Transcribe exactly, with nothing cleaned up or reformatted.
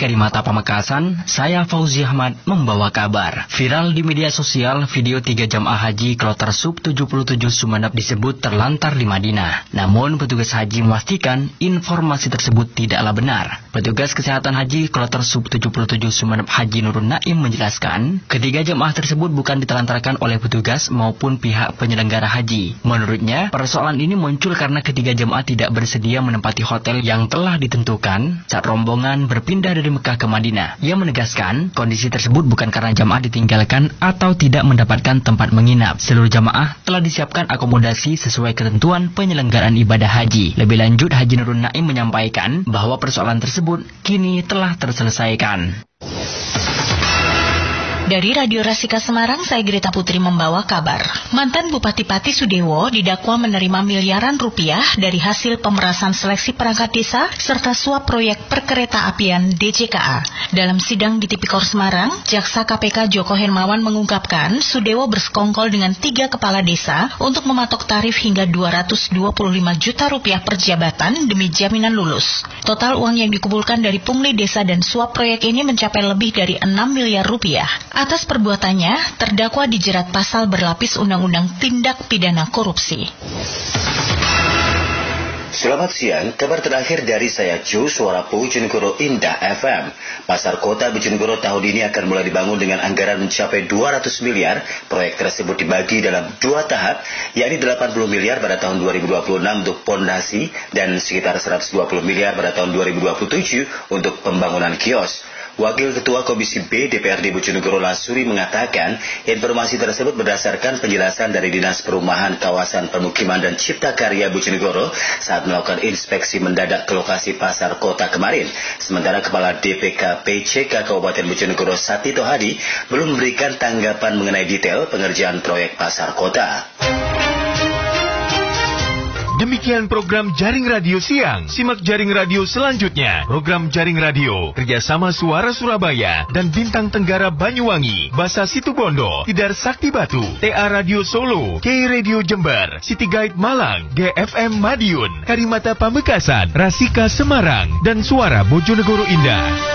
Karimata Pamekasan, saya Fauzi Ahmad membawa kabar. Viral di media sosial, video tiga jamaah haji kloter sub tujuh puluh tujuh Sumeneb disebut terlantar di Madinah. Namun petugas haji memastikan informasi tersebut tidaklah benar. Petugas kesehatan haji kloter sub tujuh puluh tujuh Sumeneb Haji Nurun Naim menjelaskan, ketiga jamaah tersebut bukan ditelantarkan oleh petugas maupun pihak penyelenggara haji. Menurutnya, persoalan ini muncul karena ketiga jamaah tidak bersedia menempati hotel yang telah ditentukan saat rombongan berpindah dari Mekah ke Madinah. Ia menegaskan, kondisi tersebut bukan karena jamaah ditinggalkan atau tidak mendapatkan tempat menginap. Seluruh jamaah telah disiapkan akomodasi sesuai ketentuan penyelenggaraan ibadah haji. Lebih lanjut, Haji Nurun Naim menyampaikan bahwa persoalan tersebut kini telah terselesaikan. Dari Radio Rasika Semarang, saya Greta Putri membawa kabar. Mantan Bupati Pati Sudewo didakwa menerima miliaran rupiah dari hasil pemerasan seleksi perangkat desa serta suap proyek perkereta apian D C K A. Dalam sidang di Tipikor Semarang, Jaksa K P K Joko Hermawan mengungkapkan Sudewo bersekongkol dengan tiga kepala desa untuk mematok tarif hingga dua ratus dua puluh lima juta rupiah per jabatan demi jaminan lulus. Total uang yang dikumpulkan dari pungli desa dan suap proyek ini mencapai lebih dari enam miliar rupiah. Atas perbuatannya, terdakwa dijerat pasal berlapis Undang-Undang Tindak Pidana Korupsi. Selamat siang, kabar terakhir dari saya Ju, Suara Bojonegoro Indah F M. Pasar kota Bojonegoro tahun ini akan mulai dibangun dengan anggaran mencapai dua ratus miliar. Proyek tersebut dibagi dalam dua tahap, yakni delapan puluh miliar pada tahun dua ribu dua puluh enam untuk pondasi dan sekitar seratus dua puluh miliar pada tahun dua ribu dua puluh tujuh untuk pembangunan kios. Wakil Ketua Komisi B D P R D Bojonegoro Lasuri mengatakan informasi tersebut berdasarkan penjelasan dari Dinas Perumahan Kawasan Permukiman dan Cipta Karya Bojonegoro saat melakukan inspeksi mendadak ke lokasi pasar kota kemarin. Sementara Kepala D P K P C K Kabupaten Bojonegoro Satito Hadi belum memberikan tanggapan mengenai detail pengerjaan proyek pasar kota. Demikian program Jaring Radio Siang. Simak Jaring Radio selanjutnya. Program Jaring Radio kerjasama Suara Surabaya dan Bintang Tenggara Banyuwangi, Basa Situbondo, Tidar Sakti Batu, T A Radio Solo, K Radio Jember, City Guide Malang, G F M Madiun, Karimata Pamekasan, Rasika Semarang, dan Suara Bojonegoro Indah.